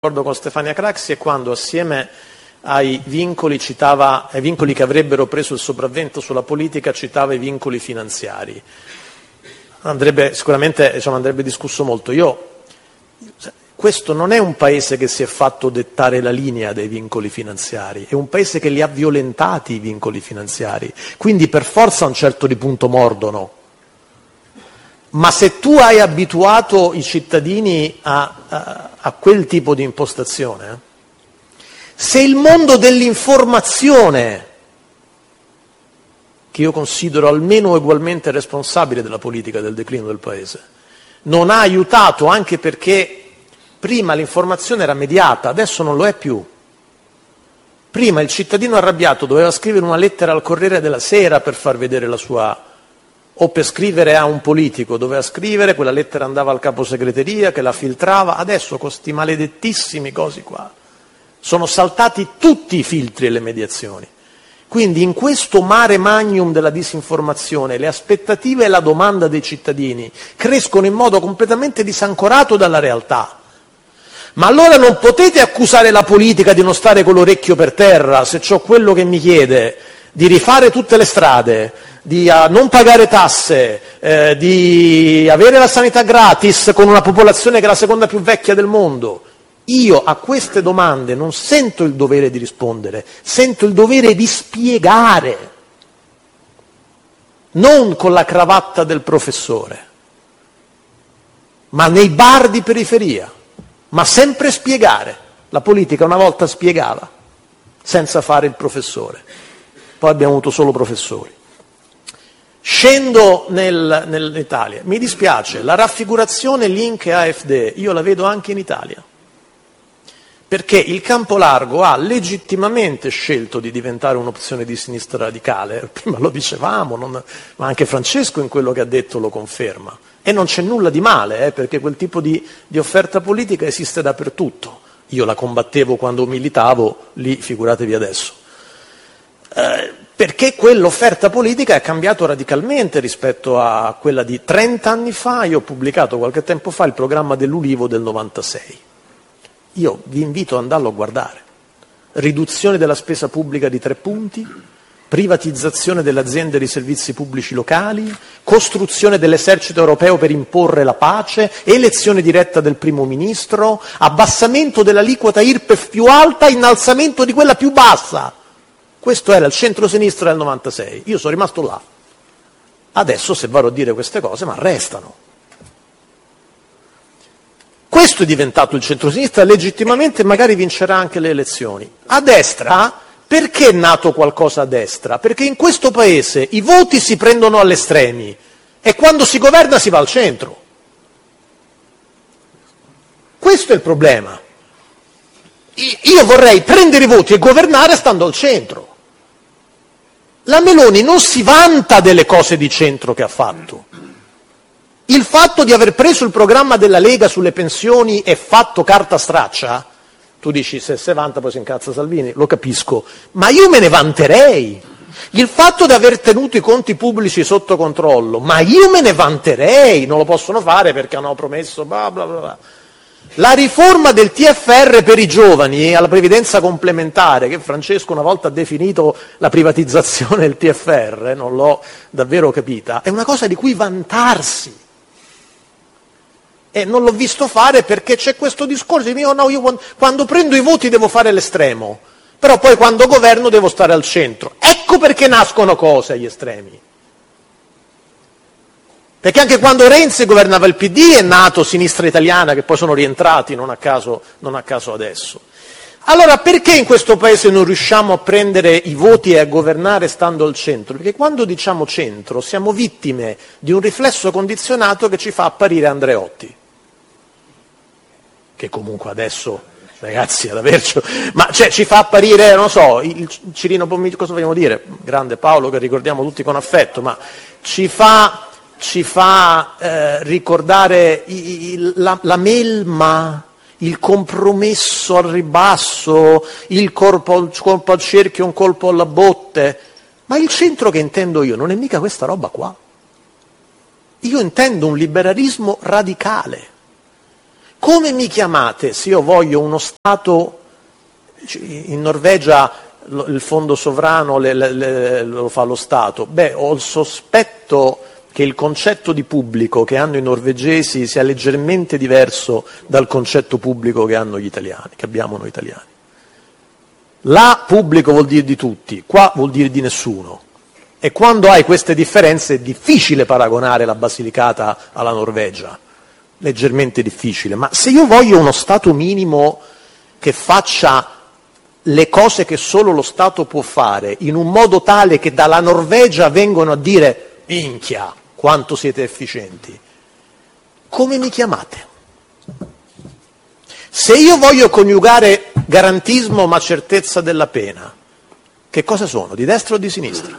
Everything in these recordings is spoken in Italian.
con Stefania Craxi è quando assieme ai vincoli ai vincoli che avrebbero preso il sopravvento sulla politica, citava i vincoli finanziari. Sicuramente andrebbe discusso molto. Questo non è un paese che si è fatto dettare la linea dei vincoli finanziari, è un paese che li ha violentati i vincoli finanziari, quindi per forza a un certo punto mordono. Ma se tu hai abituato i cittadini a quel tipo di impostazione, se il mondo dell'informazione, che io considero almeno ugualmente responsabile della politica del declino del paese, non ha aiutato, anche perché prima l'informazione era mediata, adesso non lo è più. Prima il cittadino arrabbiato doveva scrivere una lettera al Corriere della Sera per far vedere la sua, o per scrivere a un politico, doveva scrivere, quella lettera andava al capo segreteria che la filtrava. Adesso con questi maledettissimi cosi qua sono saltati tutti i filtri e le mediazioni. Quindi in questo mare magnum della disinformazione le aspettative e la domanda dei cittadini crescono in modo completamente disancorato dalla realtà. Ma allora non potete accusare la politica di non stare con l'orecchio per terra se c'ho quello che mi chiede di rifare tutte le strade, di non pagare tasse, di avere la sanità gratis con una popolazione che è la seconda più vecchia del mondo. Io a queste domande non sento il dovere di rispondere, sento il dovere di spiegare, non con la cravatta del professore, ma nei bar di periferia, ma sempre spiegare. La politica una volta spiegava, senza fare il professore, poi abbiamo avuto solo professori. Scendo nell'Italia, mi dispiace, la raffigurazione link AfD io la vedo anche in Italia. Perché il campo largo ha legittimamente scelto di diventare un'opzione di sinistra radicale, prima lo dicevamo, ma anche Francesco in quello che ha detto lo conferma, e non c'è nulla di male, perché quel tipo di offerta politica esiste dappertutto. Io la combattevo quando militavo, lì figuratevi adesso. Perché quell'offerta politica è cambiato radicalmente rispetto a quella di 30 anni fa. Io ho pubblicato qualche tempo fa il programma dell'Ulivo del 96. Io vi invito ad andarlo a guardare. Riduzione della spesa pubblica di 3 punti, privatizzazione delle aziende di servizi pubblici locali, costruzione dell'esercito europeo per imporre la pace, elezione diretta del primo ministro, abbassamento dell'aliquota IRPEF più alta, innalzamento di quella più bassa. Questo era il centro-sinistra del 96. Io sono rimasto là. Adesso se vado a dire queste cose mi arrestano. Questo è diventato il centro-sinistra, legittimamente magari vincerà anche le elezioni. A destra, perché è nato qualcosa a destra? Perché in questo paese i voti si prendono agli estremi e quando si governa si va al centro. Questo è il problema. Io vorrei prendere i voti e governare stando al centro. La Meloni non si vanta delle cose di centro che ha fatto. Il fatto di aver preso il programma della Lega sulle pensioni e fatto carta straccia, tu dici se vanta poi si incazza Salvini, lo capisco, ma io me ne vanterei. Il fatto di aver tenuto i conti pubblici sotto controllo, ma io me ne vanterei, non lo possono fare perché hanno promesso bla bla bla. La riforma del TFR per i giovani e alla previdenza complementare, che Francesco una volta ha definito la privatizzazione del TFR, non l'ho davvero capita, è una cosa di cui vantarsi. E non l'ho visto fare perché c'è questo discorso di io quando prendo i voti devo fare l'estremo, però poi quando governo devo stare al centro. Ecco perché nascono cose agli estremi. Perché anche quando Renzi governava il PD è nato Sinistra Italiana, che poi sono rientrati non a caso adesso. Allora perché in questo paese non riusciamo a prendere i voti e a governare stando al centro? Perché quando diciamo centro siamo vittime di un riflesso condizionato che ci fa apparire Andreotti. Che comunque adesso, ragazzi, ad averci, ma ci fa apparire, non so, il Cirino Bommiti, cosa vogliamo dire? Grande Paolo che ricordiamo tutti con affetto, ma ci fa ricordare la melma, il compromesso al ribasso, il colpo al cerchio, un colpo alla botte. Ma il centro che intendo io non è mica questa roba qua. Io intendo un liberalismo radicale, Come mi chiamate se io voglio uno Stato, in Norvegia il fondo sovrano lo fa lo Stato, ho il sospetto che il concetto di pubblico che hanno i norvegesi sia leggermente diverso dal concetto pubblico che hanno gli italiani, che abbiamo noi italiani. Là pubblico vuol dire di tutti, qua vuol dire di nessuno. E quando hai queste differenze è difficile paragonare la Basilicata alla Norvegia, leggermente difficile. Ma se io voglio uno Stato minimo che faccia le cose che solo lo Stato può fare in un modo tale che dalla Norvegia vengono a dire minchia, quanto siete efficienti, come mi chiamate? Se io voglio coniugare garantismo ma certezza della pena, che cosa sono? Di destra o di sinistra?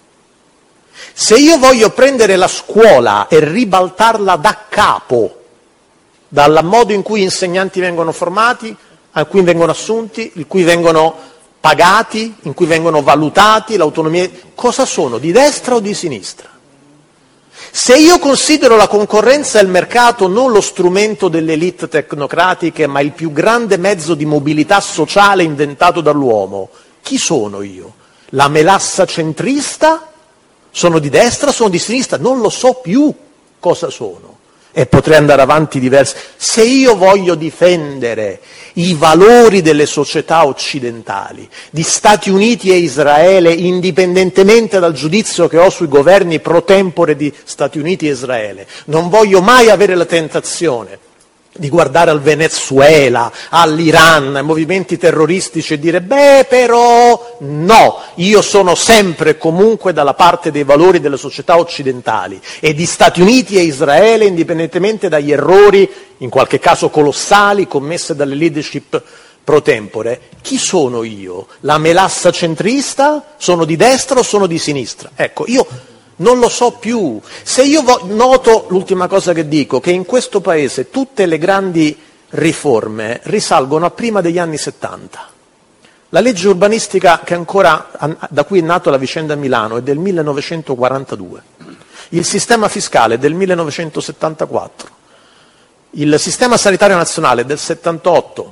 Se io voglio prendere la scuola e ribaltarla da capo, dal modo in cui gli insegnanti vengono formati, a cui vengono assunti, in cui vengono pagati, in cui vengono valutati, l'autonomia, cosa sono? Di destra o di sinistra? Se io considero la concorrenza e il mercato non lo strumento delle elite tecnocratiche, ma il più grande mezzo di mobilità sociale inventato dall'uomo, chi sono io? La melassa centrista? Sono di destra? Sono di sinistra? Non lo so più cosa sono. E potrei andare avanti diversi. Se io voglio difendere i valori delle società occidentali, di Stati Uniti e Israele, indipendentemente dal giudizio che ho sui governi pro tempore di Stati Uniti e Israele, non voglio mai avere la tentazione di guardare al Venezuela, all'Iran, ai movimenti terroristici e dire però no, io sono sempre e comunque dalla parte dei valori delle società occidentali e di Stati Uniti e Israele, indipendentemente dagli errori, in qualche caso colossali, commessi dalle leadership pro tempore. Chi sono io? La melassa centrista? Sono di destra o sono di sinistra? Ecco, io non lo so più. Se io noto, l'ultima cosa che dico, che in questo Paese tutte le grandi riforme risalgono a prima degli anni 70. La legge urbanistica che ancora, da cui è nata la vicenda a Milano, è del 1942. Il sistema fiscale è del 1974. Il sistema sanitario nazionale è del 78.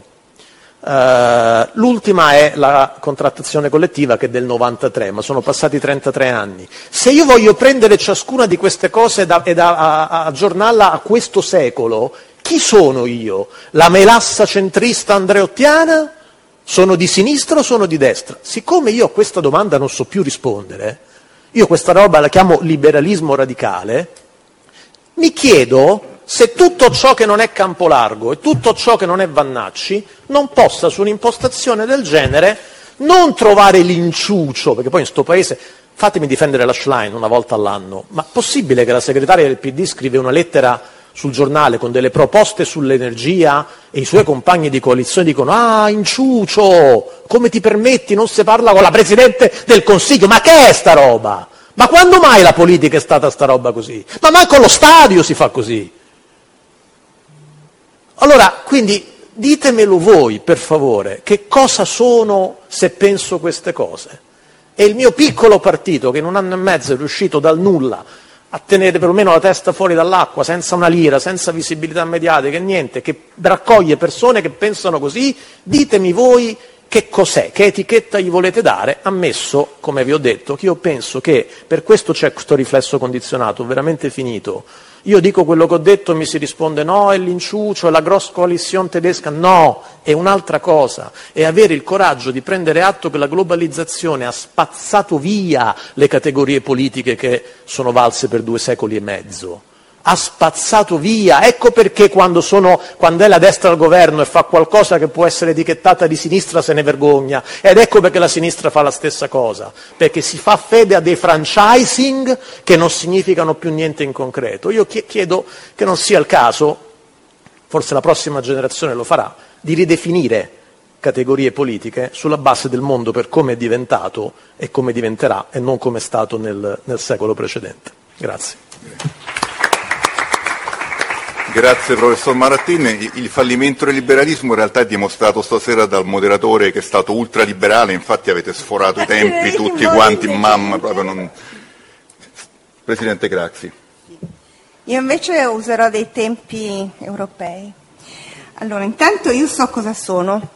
L'ultima è la contrattazione collettiva che è del 93, ma sono passati 33 anni. Se io voglio prendere ciascuna di queste cose ed aggiornarla a questo secolo, chi sono io? La melassa centrista andreottiana? Sono di sinistra o sono di destra? Siccome io a questa domanda non so più rispondere, io questa roba la chiamo liberalismo radicale, mi chiedo se tutto ciò che non è Campolargo e tutto ciò che non è Vannacci non possa, su un'impostazione del genere, non trovare l'inciucio, perché poi in sto paese, fatemi difendere la Schlein una volta all'anno, ma possibile che la segretaria del PD scrive una lettera sul giornale con delle proposte sull'energia e i suoi compagni di coalizione dicono inciucio, come ti permetti, non si parla con la Presidente del Consiglio, ma che è sta roba? Ma quando mai la politica è stata sta roba così? Ma manco allo stadio si fa così. Allora, quindi, ditemelo voi, per favore, che cosa sono se penso queste cose? E il mio piccolo partito, che in un anno e mezzo è riuscito dal nulla a tenere perlomeno la testa fuori dall'acqua, senza una lira, senza visibilità mediatica, niente, che raccoglie persone che pensano così, ditemi voi che cos'è, che etichetta gli volete dare, ammesso, come vi ho detto, che io penso che per questo c'è questo riflesso condizionato, veramente finito. Io dico quello che ho detto e mi si risponde no, è l'inciucio, è la grossa coalizione tedesca. No, è un'altra cosa. È avere il coraggio di prendere atto che la globalizzazione ha spazzato via le categorie politiche che sono valse per 2 secoli e mezzo. Ha spazzato via. Ecco perché quando è la destra al governo e fa qualcosa che può essere etichettata di sinistra se ne vergogna. Ed ecco perché la sinistra fa la stessa cosa. Perché si fa fede a dei franchising che non significano più niente in concreto. Io chiedo che non sia il caso, forse la prossima generazione lo farà, di ridefinire categorie politiche sulla base del mondo per come è diventato e come diventerà e non come è stato nel secolo precedente. Grazie. Grazie professor Marattini. Il fallimento del liberalismo in realtà è dimostrato stasera dal moderatore che è stato ultraliberale, infatti avete sforato i tempi tutti quanti, mamma, proprio non... Presidente Craxi. Io invece userò dei tempi europei. Allora, intanto io so cosa sono,